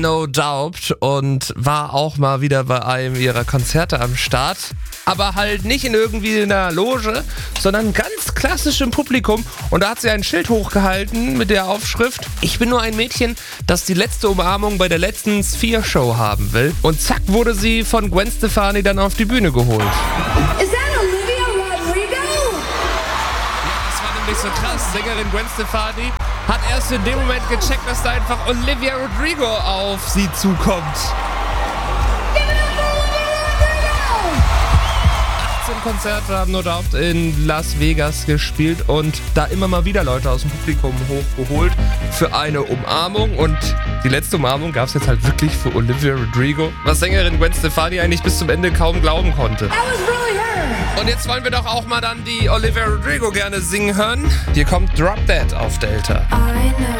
No Doubt und war auch mal wieder bei einem ihrer Konzerte am Start. Aber halt nicht in irgendwie einer Loge, sondern ganz klassisch im Publikum. Und da hat sie ein Schild hochgehalten mit der Aufschrift: Ich bin nur ein Mädchen, das die letzte Umarmung bei der letzten Sphere-Show haben will. Und zack wurde sie von Gwen Stefani dann auf die Bühne geholt. Is that Olivia Rodrigo? Ja, das war nämlich so krass. Sängerin Gwen Stefani hat erst in dem Moment gecheckt, dass da einfach Olivia Rodrigo auf sie zukommt. Give it up for Olivia Rodrigo! 18 Konzerte haben No Doubt in Las Vegas gespielt und da immer mal wieder Leute aus dem Publikum hochgeholt für eine Umarmung. Und die letzte Umarmung gab es jetzt halt wirklich für Olivia Rodrigo, was Sängerin Gwen Stefani eigentlich bis zum Ende kaum glauben konnte. That was really her! Und jetzt wollen wir doch auch mal dann die Olivia Rodrigo gerne singen hören. Hier kommt Drop Dead auf Delta. I know